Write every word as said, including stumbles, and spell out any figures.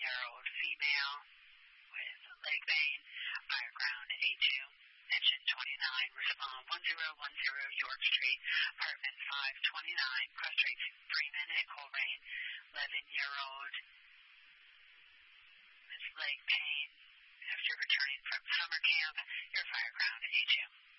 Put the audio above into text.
eleven-year-old female with leg pain, fire ground A two, engine twenty-nine, respond one zero one zero York Street, apartment five twenty-nine, cross street Freeman at Coleraine, eleven-year-old with leg pain after returning from summer camp, your fire ground A two.